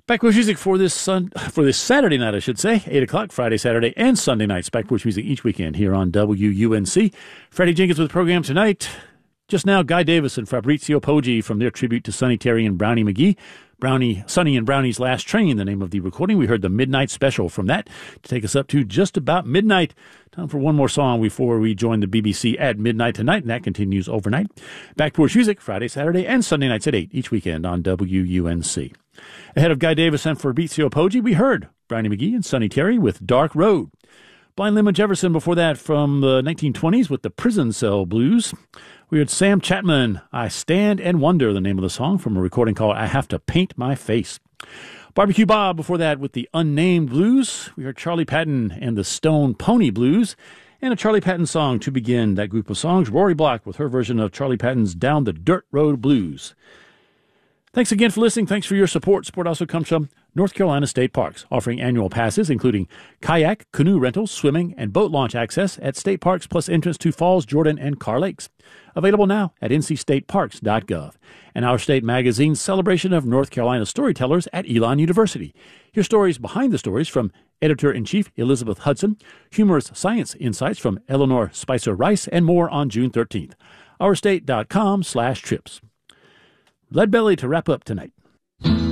Backwards music for this Saturday night, I should say, 8 o'clock, Friday, Saturday, and Sunday nights. Backwards music each weekend here on WUNC. Freddie Jenkins with the program tonight. Just now, Guy Davis and Fabrizio Poggi from their tribute to Sonny Terry and Brownie McGhee. Sonny and Brownie's Last Train, the name of the recording. We heard the Midnight Special from that to take us up to just about midnight. Time for one more song before we join the BBC at midnight tonight, and that continues overnight. Backwards music, Friday, Saturday, and Sunday nights at 8 each weekend on WUNC. Ahead of Guy Davis and Fabrizio Poggi, we heard Brownie McGhee and Sonny Terry with Dark Road. Blind Lemon Jefferson before that from the 1920s with the Prison Cell Blues. We heard Sam Chapman, I Stand and Wonder, the name of the song, from a recording called I Have to Paint My Face. Barbecue Bob before that with the Unnamed Blues. We heard Charlie Patton and the Stone Pony Blues. And a Charlie Patton song to begin that group of songs, Rory Block with her version of Charlie Patton's Down the Dirt Road Blues. Thanks again for listening. Thanks for your support. Support also comes from North Carolina State Parks, offering annual passes, including kayak, canoe rentals, swimming, and boat launch access at state parks, plus entrance to Falls, Jordan, and Carr Lakes. Available now at ncstateparks.gov. And Our State Magazine's celebration of North Carolina storytellers at Elon University. Hear stories behind the stories from Editor-in-Chief Elizabeth Hudson, humorous science insights from Eleanor Spicer Rice, and more on June 13th. ourstate.com/trips. Lead Belly to wrap up tonight.